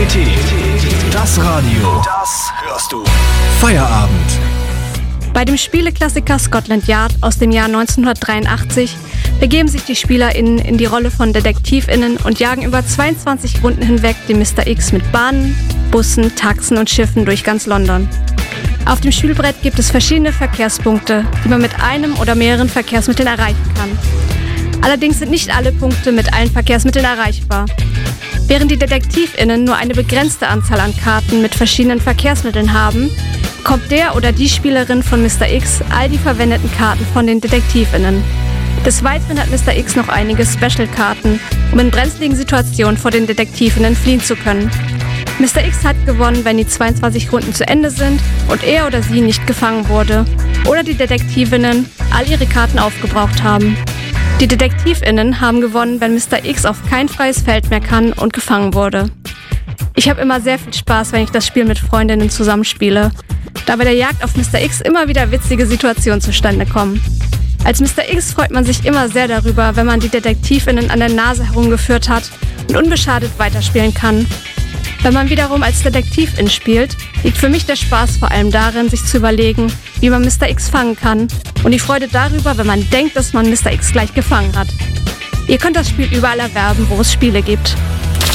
Das Radio. Das hörst du. Feierabend. Bei dem Spieleklassiker Scotland Yard aus dem Jahr 1983 begeben sich die SpielerInnen in die Rolle von DetektivInnen und jagen über 22 Runden hinweg den Mr. X mit Bahnen, Bussen, Taxen und Schiffen durch ganz London. Auf dem Spielbrett gibt es verschiedene Verkehrspunkte, die man mit einem oder mehreren Verkehrsmitteln erreichen kann. Allerdings sind nicht alle Punkte mit allen Verkehrsmitteln erreichbar. Während die DetektivInnen nur eine begrenzte Anzahl an Karten mit verschiedenen Verkehrsmitteln haben, bekommt der oder die Spielerin von Mr. X all die verwendeten Karten von den DetektivInnen. Des Weiteren hat Mr. X noch einige Special-Karten, um in brenzligen Situationen vor den DetektivInnen fliehen zu können. Mr. X hat gewonnen, wenn die 22 Runden zu Ende sind und er oder sie nicht gefangen wurde oder die DetektivInnen all ihre Karten aufgebraucht haben. Die DetektivInnen haben gewonnen, wenn Mr. X auf kein freies Feld mehr kann und gefangen wurde. Ich habe immer sehr viel Spaß, wenn ich das Spiel mit Freundinnen zusammenspiele, da bei der Jagd auf Mr. X immer wieder witzige Situationen zustande kommen. Als Mr. X freut man sich immer sehr darüber, wenn man die DetektivInnen an der Nase herumgeführt hat und unbeschadet weiterspielen kann. Wenn man wiederum als Detektivin spielt, liegt für mich der Spaß vor allem darin, sich zu überlegen, wie man Mr. X fangen kann und die Freude darüber, wenn man denkt, dass man Mr. X gleich gefangen hat. Ihr könnt das Spiel überall erwerben, wo es Spiele gibt.